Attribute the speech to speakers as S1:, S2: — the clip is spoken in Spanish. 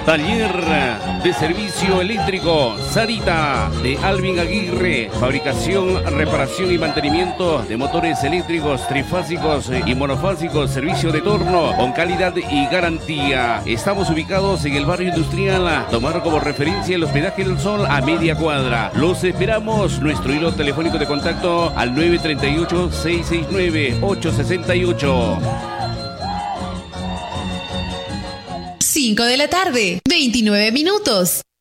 S1: Taller de servicio eléctrico Sarita de Alvin Aguirre. Fabricación, reparación y mantenimiento de motores eléctricos trifásicos y monofásicos. Servicio de torno con calidad y garantía. Estamos ubicados en el barrio industrial. Tomar como referencia el hospedaje del Sol a media cuadra. Los esperamos. Nuestro hilo telefónico de contacto al 938-669-868.
S2: 5 de la tarde, 29 minutos.